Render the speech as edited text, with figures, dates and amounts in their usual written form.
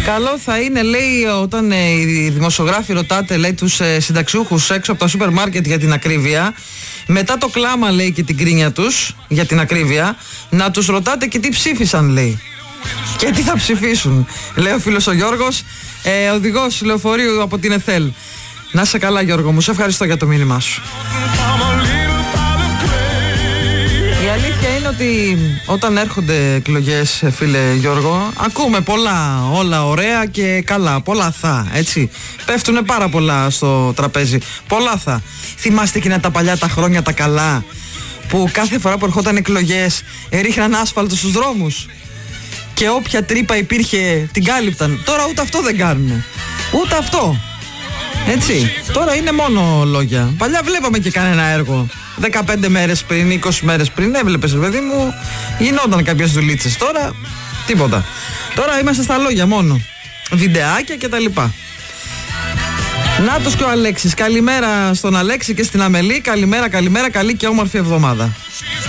Καλό θα είναι, λέει, όταν οι δημοσιογράφοι ρωτάτε, λέει, τους συνταξιούχους έξω από τα σούπερ μάρκετ για την ακρίβεια, μετά το κλάμα, λέει, και την κρίνια τους για την ακρίβεια, να τους ρωτάτε και τι ψήφισαν, λέει, και τι θα ψηφίσουν. Λέει ο φίλος ο Γιώργος, οδηγός λεωφορείου από την ΕΘΕΛ. Να είσαι καλά, Γιώργο μου, σε ευχαριστώ για το μήνυμά σου. Η αλήθεια είναι ότι όταν έρχονται εκλογές, φίλε Γιώργο, ακούμε πολλά, όλα ωραία και καλά, πολλά θα, έτσι. Πέφτουνε πάρα πολλά στο τραπέζι, πολλά θα. Θυμάστε εκείνα τα παλιά τα χρόνια τα καλά, που κάθε φορά που ερχόταν εκλογές ρίχναν άσφαλτο στους δρόμους και όποια τρύπα υπήρχε την κάλυπταν. Τώρα ούτε αυτό δεν κάνουνε, ούτε αυτό. Έτσι, τώρα είναι μόνο λόγια. Παλιά βλέπαμε και κανένα έργο. 15 μέρες πριν, 20 μέρες πριν έβλεπες, παιδί μου, γινόταν κάποιες δουλίτσες. Τώρα, τίποτα. Τώρα είμαστε στα λόγια μόνο. Βιντεάκια και τα λοιπά. Νάτος και ο Αλέξης. Καλημέρα στον Αλέξη και στην Αμελή. Καλημέρα, καλημέρα, καλή και όμορφη εβδομάδα.